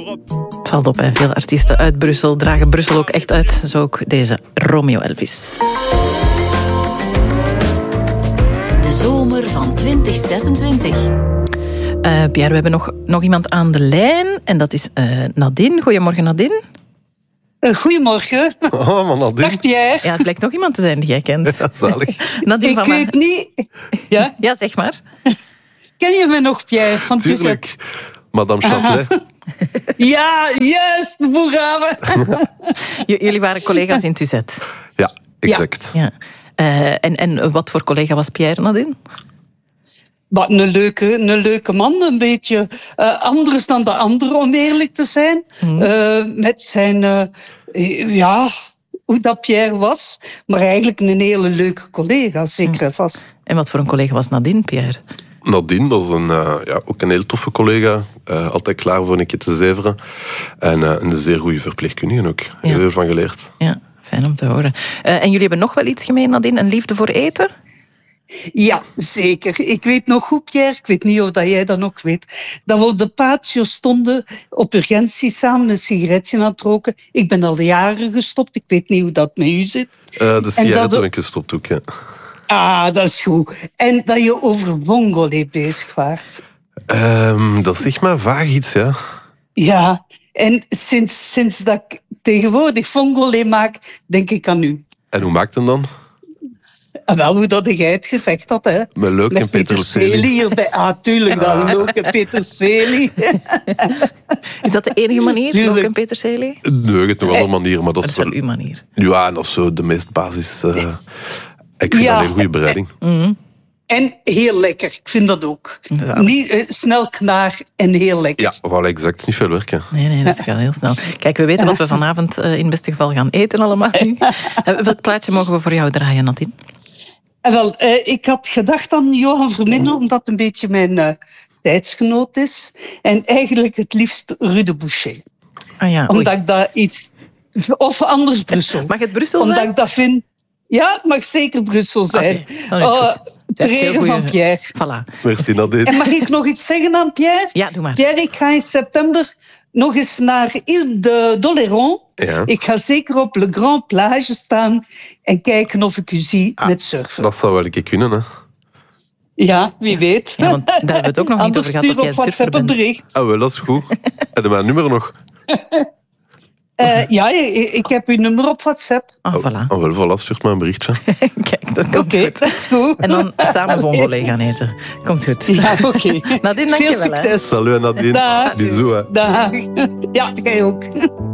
Het valt op, hè. Veel artiesten uit Brussel dragen Brussel ook echt uit. Zo ook deze Romeo Elvis. De zomer van 2026. Pierre, we hebben nog iemand aan de lijn. En dat is Nadine. Goedemorgen, Nadine. Goedemorgen. Oh, man, Nadine. Dag Pierre. Ja, het blijkt nog iemand te zijn die jij kent. Ja, zalig. Nadine Ik weet niet... Ja? Ja, zeg maar. Ken je me nog, Pierre? Van Tuurlijk. Madame Châtelet. Ja, juist, Boerhaven. Jullie waren collega's in Tuzet. Ja, exact. Ja. En wat voor collega was Pierre, Nadine? Wat een leuke man, een beetje anders dan de anderen, om eerlijk te zijn. Met zijn, hoe dat Pierre was. Maar eigenlijk een hele leuke collega, zeker en vast. En wat voor een collega was Nadine, Pierre? Nadine, dat is ook een heel toffe collega. Altijd klaar voor een keer te zeveren. En een zeer goede verpleegkundige ook. Heel veel van geleerd. Ja, fijn om te horen. En jullie hebben nog wel iets gemeen, Nadine? Een liefde voor eten? Ja, zeker. Ik weet nog goed, Pierre, ik weet niet of dat jij dat ook weet, dat we op de patio stonden op urgentie samen een sigaretje aan het roken. Ik ben al jaren gestopt, ik weet niet hoe dat met u zit. De sigaretten ben ik gestopt ook, ja. Ah, dat is goed. En dat je over Vongole bezig waart. Dat is echt maar vaag iets, ja. Ja, en sinds dat ik tegenwoordig Vongole maak, denk ik aan u. En hoe maakt hem dan? En wel, hoe dat jij het gezegd had, hè. Met leuk en peterselie hierbij. Ah, tuurlijk, dan leuk en peterselie. Is dat de enige manier, leuk en peterselie? Nee, je hebt nog andere manieren, maar dat is wel uw manier. Ja, dat is zo de meest basis. Ik vind dat een hele goede bereiding. En heel lekker, ik vind dat ook. Ja. Niet snel knaar en heel lekker. Ja, voilà, exact. Niet veel werk, hè. Nee, dat gaat heel snel. Kijk, we weten wat we vanavond in het beste geval gaan eten allemaal nu. Welk plaatje mogen we voor jou draaien, Nadine? Wel, ik had gedacht aan Johan Verminde, omdat het een beetje mijn tijdsgenoot is. En eigenlijk het liefst Rue de Boucher. Ah ja, omdat ik dat iets... Of anders Brussel. Mag het Brussel omdat zijn? ik dat vind... Ja, het mag zeker Brussel zijn. Okay, dan is het goed. Ter ere van Pierre. Voilà. Merci, Nadine. En mag ik nog iets zeggen aan Pierre? Ja, doe maar. Pierre, ik ga in september nog eens naar Ile de Doléron. Ja. Ik ga zeker op Le Grand Plage staan en kijken of ik u zie met surfen. Dat zou wel een keer kunnen, hè. Ja, wie weet. Ja, want daar hebben we het ook nog niet over gehad, dat jij op WhatsApp surfer een bent. bericht. Ah, wel, dat is goed. Heb je mijn nummer nog? Ja, ik heb uw nummer op WhatsApp. Ah, voilà. Oh, wel, voilà, stuurt maar een berichtje. Kijk, dat komt Oké, goed. dat is goed. En dan samen Vongole gaan eten. Komt goed. Ja, oké. Nadine, Veel dankjewel. succes. Salut, Nadine. Dag. Bisous, hè. Dag. Ja, jij ook.